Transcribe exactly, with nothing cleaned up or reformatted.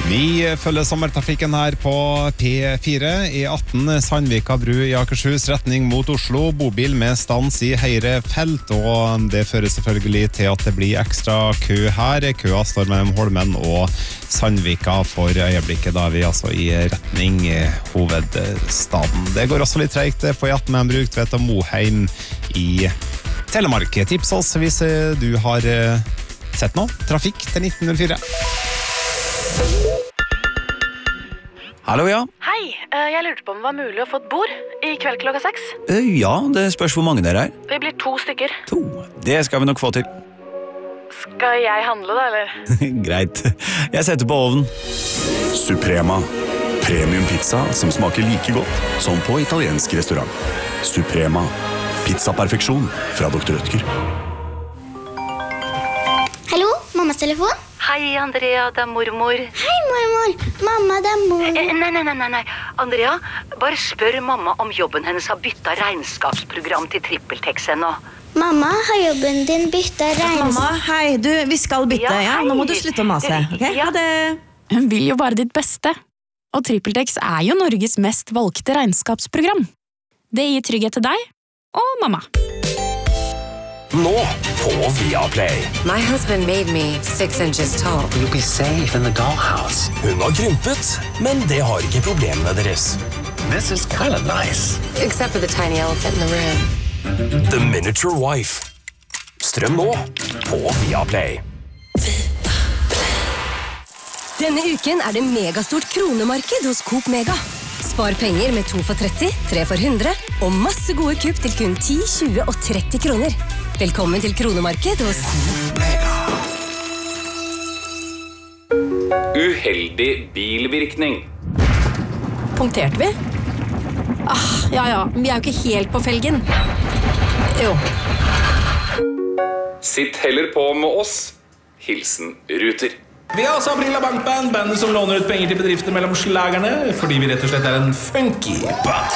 Vi følger sommertrafikken her på P fire. E atten Sandvika bru i Akershus, retning mot Oslo. Bobil med stans i høyre felt, og det fører selvfølgelig til at det blir ekstra kø her. Køa står mellom Holmen og Sandvika for øyeblikket, da er vi altså i retning hovedstaden. Det går også litt tregt på E atten med Brugtvet og Moheim i Telemark. Tips oss hvis du har sett noe. Trafikk til nitten null fire. Hallo, ja. Hei, jeg lurte på om det var mulig å få et bord i kveld klokka seks. Ja, det spørs hvor mange dere er. Vi blir to stykker. To, det skal vi nok få til. Skal jeg handle da, eller? Greit, jeg setter på ovnen. Suprema. Premium pizza som smaker like godt som på italiensk restaurant. Suprema. Pizzaperfeksjon fra doktor Rødtger. Hallo, mammas telefon? Hei, Andrea, det er mormor. Hei, mormor. Mamma, det er mor. Eh, nei, nei, nei, nei, nei. Andrea, bare spør mamma om jobben hennes har byttet regnskapsprogram til TrippelTex ennå. Mamma, har jobben din byttet regnskap? Mamma, hei, du, vi skal bytte, ja, Ja, hei. nå må du slutte å mase, ok? Ja. Ha det. Hun vil jo bare ditt beste. Og TrippelTex er jo Norges mest valgte regnskapsprogram. Det gir trygghet til deg og mamma. Nå på Viaplay. My husband made me six inches tall. You'll be safe in the dollhouse. Hun har krympet, men det har ikke problemene deres. This is kind of nice. Except for the tiny elephant in the room. The Miniature Wife. Strøm nå på Viaplay. Denne uken er det megastort kronemarked hos Coop Mega. Spar penger med to for tretti, tre for hundre, og masse gode kupp til kun ti, tjue og tretti kroner. Velkommen til kronemarked hos Uheldig bilvirkning. Punkterte vi? Ah, ja, ja, vi er jo ikke helt på felgen. Jo. Sitt heller på med oss. Hilsen Ruter. Vi har også Aprila Bankband, bandet som låner ut penger til bedrifter mellom slagerne, fordi vi rett og slett er en funky band.